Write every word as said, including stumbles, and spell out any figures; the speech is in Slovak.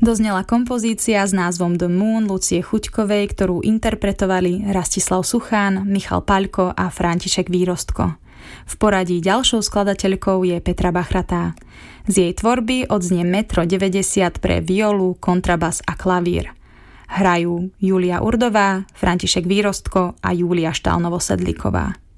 Doznela kompozícia s názvom The Moon Lucie Chuťkovej, ktorú interpretovali Rastislav Suchán, Michal Paľko a František Výrostko. V poradí ďalšou skladateľkou je Petra Bachratá. Z jej tvorby odznie metro deväťdesiat pre violu, kontrabas a klavír. Hrajú Julia Urdová, František Výrostko a Júlia Štálnovo-Sedlíková.